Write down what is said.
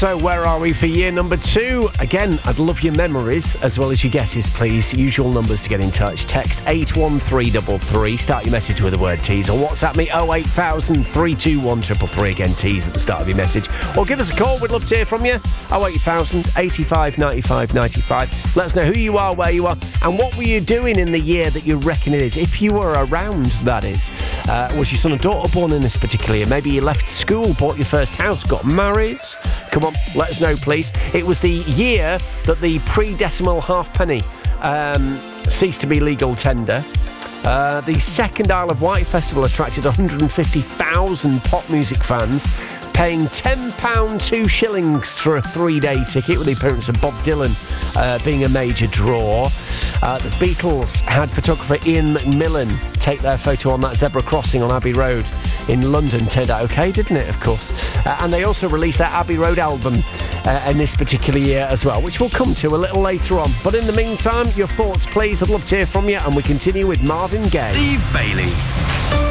So where are we for year number 2? Again, I'd love your memories as well as your guesses, please. Usual numbers to get in touch. Text 81333. Start your message with the word tease, or WhatsApp me 08000 321 333. Again, tease at the start of your message. Or give us a call. We'd love to hear from you. 08000 85 95 95. Let us know who you are, where you are, and what were you doing in the year that you reckon it is. If you were around, that is. Was your son or daughter born in this particular year? Maybe you left school, bought your first house, got married. Come on, let us know, please. It was the year that the pre-decimal halfpenny ceased to be legal tender. The second Isle of Wight Festival attracted 150,000 pop music fans, paying £10 2 shillings for a 3-day ticket, with the appearance of Bob Dylan being a major draw. The Beatles had photographer Ian McMillan take their photo on that zebra crossing on Abbey Road in London. Turned out okay, didn't it, of course? And they also released their Abbey Road album in this particular year as well, which we'll come to a little later on. But in the meantime, your thoughts, please. I'd love to hear from you, and we continue with Marvin Gaye. Steve Bailey.